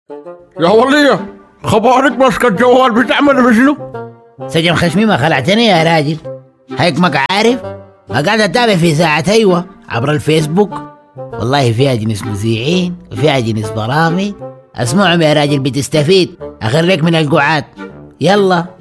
يا ولية، خبرك ماسك الجوال بتعمل شنو؟ سجن خشمي ما خلعتني يا راجل. هيك ما عارف، ما قاعد اتابع في ساعة ايوه عبر الفيسبوك. والله فيها جنس مذيعين وفيها جنس برامج. اسمعهم يا راجل بتستفيد. اخريك من القعاد. يلا.